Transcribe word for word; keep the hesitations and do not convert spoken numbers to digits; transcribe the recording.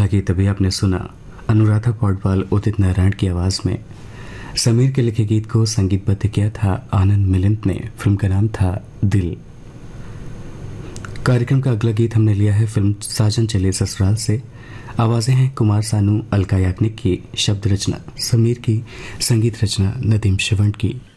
गीत अभी आपने सुना अनुराधा पौडवाल उदित नारायण की आवाज में। समीर के लिखे गीत को संगीतबद्ध किया था आनंद मिलिंद ने। फिल्म का नाम था दिल। कार्यक्रम का अगला गीत हमने लिया है फिल्म साजन चले ससुराल से। आवाजें हैं कुमार सानू, अलका याग्निक की, शब्द रचना समीर की, संगीत रचना नदीम शिवंड की।